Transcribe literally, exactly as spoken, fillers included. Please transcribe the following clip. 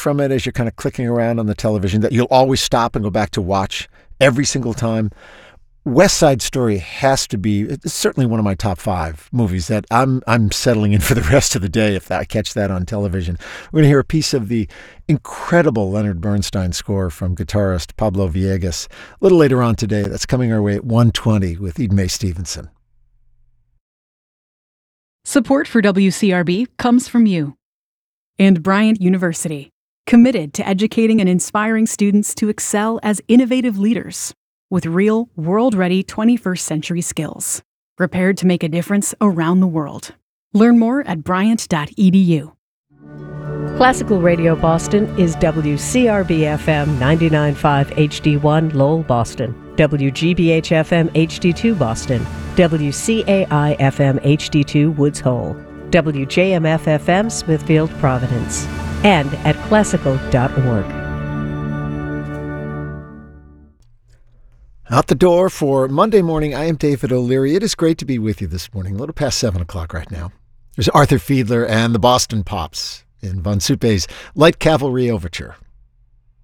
from it as you're kind of clicking around on the television that you'll always stop and go back to watch every single time? West Side Story has to be, it's certainly one of my top five movies that I'm I'm settling in for the rest of the day if I catch that on television. We're going to hear a piece of the incredible Leonard Bernstein score from guitarist Pablo Villegas a little later on today. That's coming our way at one twenty with Eden Mae Stevenson. Support for W C R B comes from you and Bryant University, committed to educating and inspiring students to excel as innovative leaders with real, world-ready twenty-first century skills, prepared to make a difference around the world. Learn more at bryant dot e d u. Classical Radio Boston is W C R B F M ninety-nine point five H D one Lowell, Boston, W G B H F M H D two Boston, W C A I F M H D two Woods Hole, W J M F F M Smithfield, Providence, and at classical dot org. Out the door for Monday morning, I am David O'Leary. It is great to be with you this morning, a little past seven o'clock right now. There's Arthur Fiedler and the Boston Pops in Von Suppe's Light Cavalry Overture.